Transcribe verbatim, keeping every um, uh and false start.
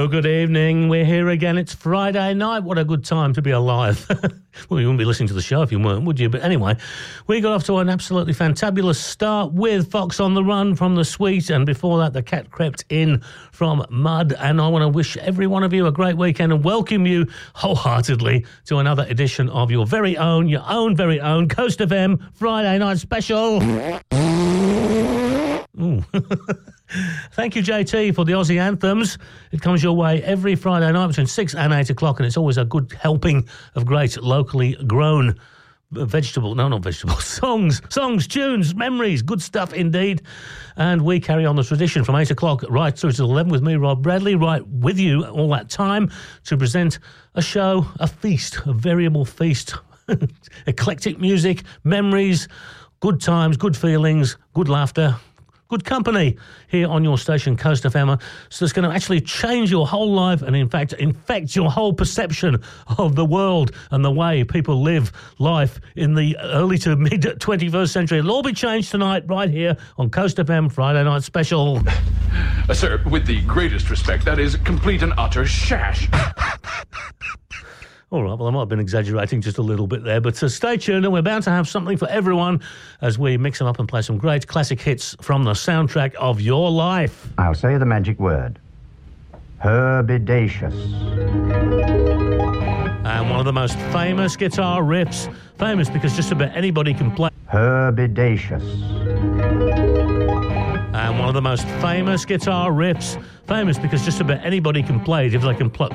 Hello, good evening. We're here again. It's Friday night. What a good time to be alive. Well, you wouldn't be listening to the show if you weren't, would you? But anyway, we got off to an absolutely fantabulous start with Fox on the Run from The Sweet, and before that, The Cat Crept In from Mud. And I want to wish every one of you a great weekend and welcome you wholeheartedly to another edition of your very own, your own very own Coast F M Friday night special. Ooh. Thank you, J T, for the Aussie anthems. It comes your way every Friday night between six and eight o'clock, and it's always a good helping of great locally grown vegetable, no, not vegetables, songs, songs, tunes, memories, good stuff indeed. And we carry on the tradition from eight o'clock right through to eleven with me, Rob Bradley, right with you all that time to present a show, a feast, a variable feast, eclectic music, memories, good times, good feelings, good laughter, good company here on your station, Coast F M. So it's going to actually change your whole life and, in fact, infect your whole perception of the world and the way people live life in the early to mid twenty-first century. It'll all be changed tonight right here on Coast F M Friday Night Special. Uh, sir, with the greatest respect, that is complete and utter shash. All right, well, I might have been exaggerating just a little bit there, but uh, stay tuned and we're bound to have something for everyone as we mix them up and play some great classic hits from the soundtrack of your life. I'll say the magic word. Herbidaceous. And one of the most famous guitar riffs, famous because just about anybody can play. Herbidaceous. And one of the most famous guitar riffs, famous because just about anybody can play it if they can pl-